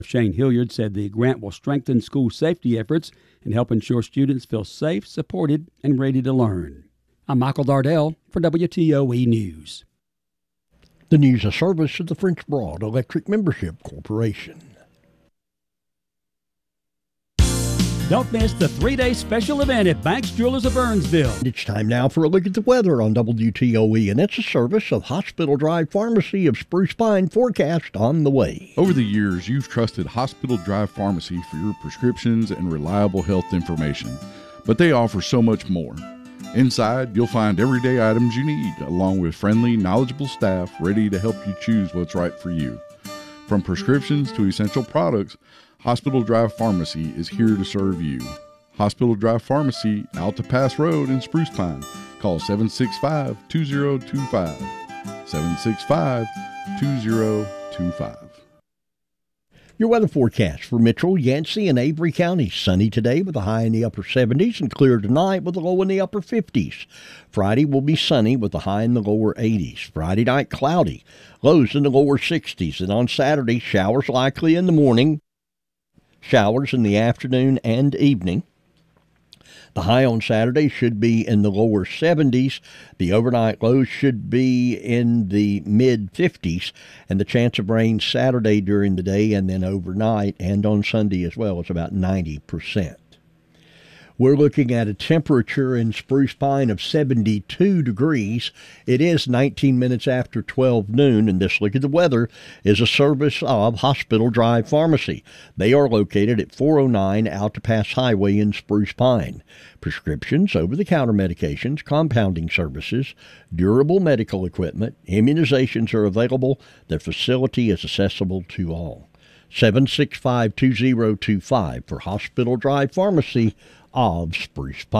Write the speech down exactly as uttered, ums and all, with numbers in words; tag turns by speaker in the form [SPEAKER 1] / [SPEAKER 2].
[SPEAKER 1] Shane Hilliard said the grant will strengthen school safety efforts and help ensure students feel safe, supported, and ready to learn. I'm Michael Dardell for W T O E News.
[SPEAKER 2] The news is service of the French Broad Electric Membership Corporation.
[SPEAKER 1] Don't miss the three-day special event at Banks Jewelers of Burnsville.
[SPEAKER 2] It's time now for a look at the weather on W T O E, and it's a service of Hospital Drive Pharmacy of Spruce Pine. Forecast on the way.
[SPEAKER 3] Over the years, you've trusted Hospital Drive Pharmacy for your prescriptions and reliable health information, but they offer so much more. Inside, you'll find everyday items you need, along with friendly, knowledgeable staff ready to help you choose what's right for you. From prescriptions to essential products, Hospital Drive Pharmacy is here to serve you. Hospital Drive Pharmacy, Alta Pass Road in Spruce Pine. Call seven six five, two zero two five. seven six five, two zero two five.
[SPEAKER 2] Your weather forecast for Mitchell, Yancey, and Avery counties. Sunny today with a high in the upper seventies and clear tonight with a low in the upper fifties. Friday will be sunny with a high in the lower eighties. Friday night cloudy, lows in the lower sixties. And on Saturday, showers likely in the morning, showers in the afternoon and evening. The high on Saturday should be in the lower seventies. The overnight lows should be in the mid-fifties. And the chance of rain Saturday during the day and then overnight and on Sunday as well is about ninety percent. We're looking at a temperature in Spruce Pine of seventy-two degrees. It is nineteen minutes after twelve noon, and this look at the weather is a service of Hospital Drive Pharmacy. They are located at four oh nine Alta Pass Highway in Spruce Pine. Prescriptions, over-the-counter medications, compounding services, durable medical equipment, immunizations are available. Their facility is accessible to all. seven six five, two zero two five for Hospital Drive Pharmacy of Spruce Pine.